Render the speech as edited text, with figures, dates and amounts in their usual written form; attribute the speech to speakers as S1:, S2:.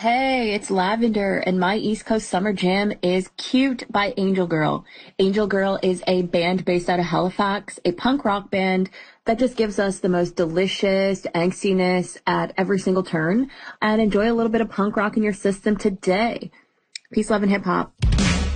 S1: Hey, it's Lavender, and my East Coast Summer Jam is Cute by Angel Girl. Angel Girl is a band based out of Halifax, a punk rock band that just gives us the most delicious angstiness at every single turn. And enjoy a little bit of punk rock in your system today. Peace, love, and hip hop.